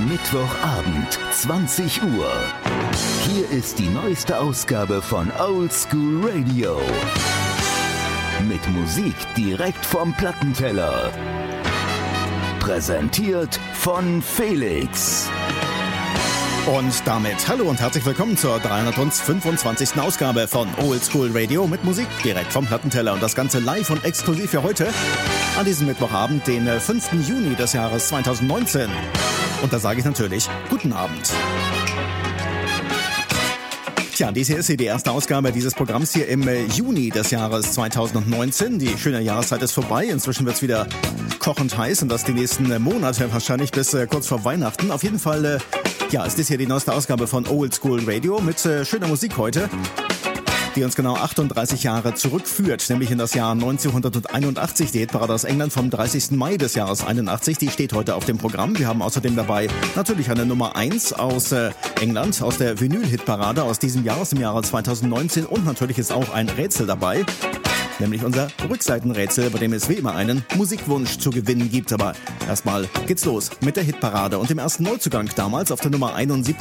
Mittwochabend, 20 Uhr. Hier ist die neueste Ausgabe von Old School Radio. Mit Musik direkt vom Plattenteller. Präsentiert von Felix. Und damit hallo und herzlich willkommen zur 325. Ausgabe von Old School Radio mit Musik direkt vom Plattenteller. Und das Ganze live und exklusiv für heute an diesem Mittwochabend, den 5. Juni des Jahres 2019. Und da sage ich natürlich guten Abend. Tja, dies hier ist die erste Ausgabe dieses Programms hier im Juni des Jahres 2019. Die schöne Jahreszeit ist vorbei. Inzwischen wird es wieder kochend heiß und das die nächsten Monate, wahrscheinlich bis kurz vor Weihnachten. Auf jeden Fall ist dies hier die neueste Ausgabe von Old School Radio mit schöner Musik heute, die uns genau 38 Jahre zurückführt, nämlich in das Jahr 1981. Die Hitparade aus England vom 30. Mai des Jahres 81, die steht heute auf dem Programm. Wir haben außerdem dabei natürlich eine Nummer 1 aus England, aus der Vinyl-Hitparade aus diesem Jahr, aus dem Jahre 2019. Und natürlich ist auch ein Rätsel dabei, nämlich unser Rückseitenrätsel, bei dem es wie immer einen Musikwunsch zu gewinnen gibt. Aber erstmal geht's los mit der Hitparade und dem ersten Neuzugang damals auf der Nummer 71